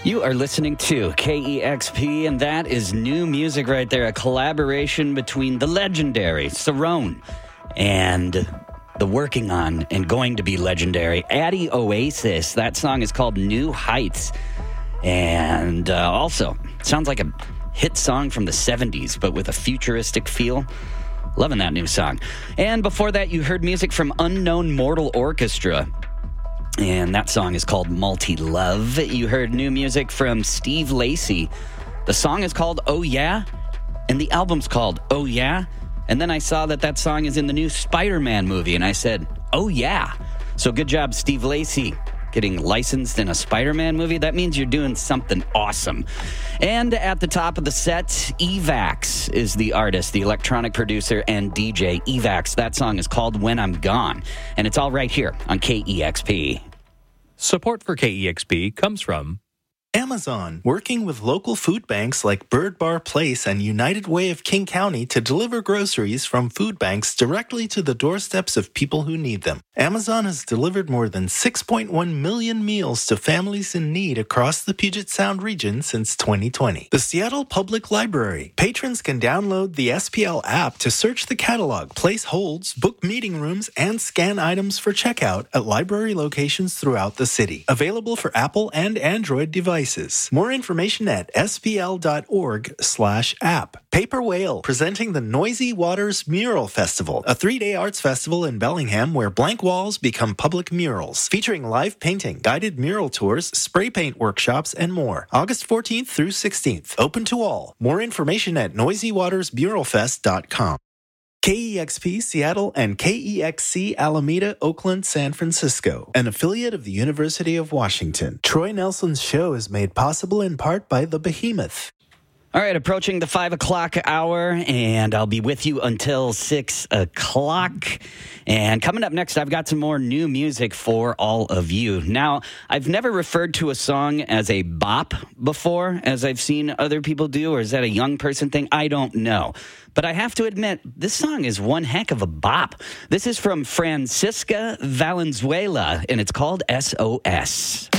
You are listening to KEXP, and that is new music right there, a collaboration between the legendary Cerrone and the working on and going to be legendary Addy Oasis. That song is called New Heights, and also sounds like a hit song from the 70s, but with a futuristic feel. Loving that new song. And before that, you heard music from Unknown Mortal Orchestra, and that song is called Multi-Love. You heard new music from Steve Lacy. The song is called Oh Yeah, and the album's called Oh Yeah. And then I saw that song is in the new Spider-Man movie, and I said, oh yeah. So good job, Steve Lacy, getting licensed in a Spider-Man movie. That means you're doing something awesome. And at the top of the set, Evax is the artist, the electronic producer and DJ. Evax, that song is called When I'm Gone, and it's all right here on KEXP. Support for KEXP comes from Amazon, working with local food banks like Bird Bar Place and United Way of King County to deliver groceries from food banks directly to the doorsteps of people who need them. Amazon has delivered more than 6.1 million meals to families in need across the Puget Sound region since 2020. The Seattle Public Library. Patrons can download the SPL app to search the catalog, place holds, book meeting rooms, and scan items for checkout at library locations throughout the city. Available for Apple and Android devices. More information at spl.org/app. Paper Whale, presenting the Noisy Waters Mural Festival, a 3-day arts festival in Bellingham where blank walls become public murals, featuring live painting, guided mural tours, spray paint workshops, and more. August 14th through 16th. Open to all. More information at noisywatersmuralfest.com. KEXP Seattle and KEXC Alameda, Oakland, San Francisco, an affiliate of the University of Washington. Troy Nelson's show is made possible in part by The Behemoth. All right, approaching the 5 o'clock hour, and I'll be with you until 6 o'clock. And coming up next, I've got some more new music for all of you. Now, I've never referred to a song as a bop before, as I've seen other people do, or is that a young person thing? I don't know. But I have to admit, this song is one heck of a bop. This is from Francisca Valenzuela, and it's called SOS.